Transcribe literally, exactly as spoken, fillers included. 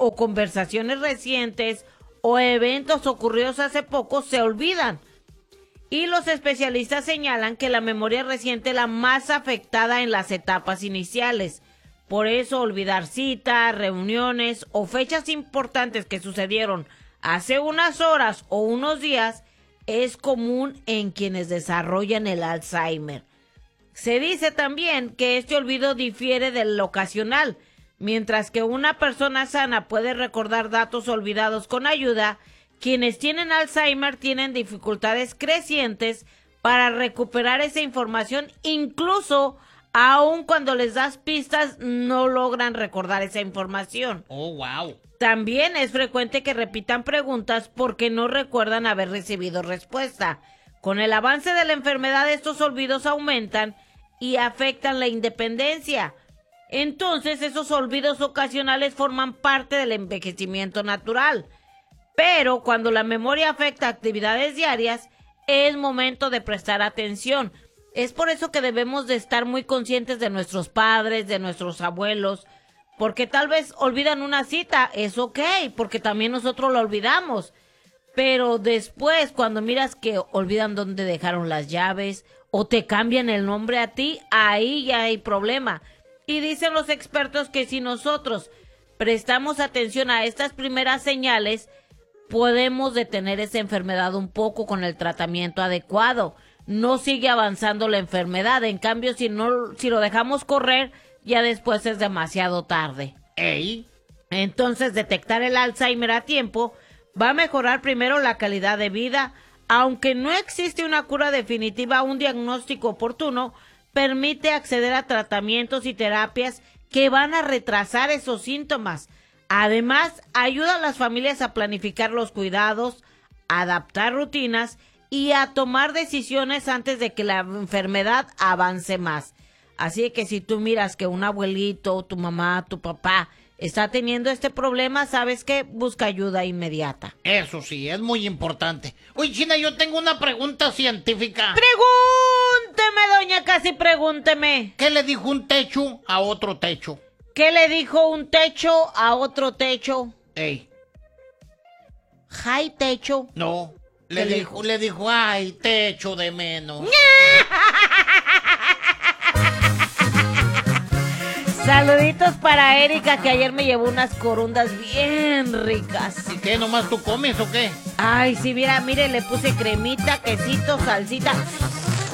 o conversaciones recientes o eventos ocurridos hace poco se olvidan. Y los especialistas señalan que la memoria reciente es la más afectada en las etapas iniciales. Por eso olvidar citas, reuniones o fechas importantes que sucedieron hace unas horas o unos días es común en quienes desarrollan el Alzheimer. Se dice también que este olvido difiere del ocasional. Mientras que una persona sana puede recordar datos olvidados con ayuda, quienes tienen Alzheimer tienen dificultades crecientes para recuperar esa información, incluso aun cuando les das pistas no logran recordar esa información. Oh, wow. También es frecuente que repitan preguntas porque no recuerdan haber recibido respuesta. Con el avance de la enfermedad estos olvidos aumentan y afectan la independencia. Entonces esos olvidos ocasionales forman parte del envejecimiento natural. Pero cuando la memoria afecta actividades diarias, es momento de prestar atención. Es por eso que debemos de estar muy conscientes de nuestros padres, de nuestros abuelos, porque tal vez olvidan una cita, es ok, porque también nosotros lo olvidamos. Pero después, cuando miras que olvidan dónde dejaron las llaves o te cambian el nombre a ti, ahí ya hay problema. Y dicen los expertos que si nosotros prestamos atención a estas primeras señales, podemos detener esa enfermedad un poco con el tratamiento adecuado. No sigue avanzando la enfermedad, en cambio si no, si lo dejamos correr, ya después es demasiado tarde. Ey. Entonces detectar el Alzheimer a tiempo va a mejorar primero la calidad de vida. Aunque no existe una cura definitiva, un diagnóstico oportuno permite acceder a tratamientos y terapias que van a retrasar esos síntomas. Además, ayuda a las familias a planificar los cuidados, a adaptar rutinas y a tomar decisiones antes de que la enfermedad avance más. Así que si tú miras que un abuelito, tu mamá, tu papá está teniendo este problema, ¿sabes qué? Busca ayuda inmediata. Eso sí, es muy importante. Oye, China, yo tengo una pregunta científica. Pregúnteme, doña Casi, pregúnteme. ¿Qué le dijo un techo a otro techo? ¿Qué le dijo un techo a otro techo? Ey. ¿Hi, techo? No, le le dijo, le dijo, ay, techo de menos. Saluditos para Erika, que ayer me llevó unas corundas bien ricas. ¿Y qué, nomás tú comes o qué? Ay, sí, mira, mire, le puse cremita, quesito, salsita.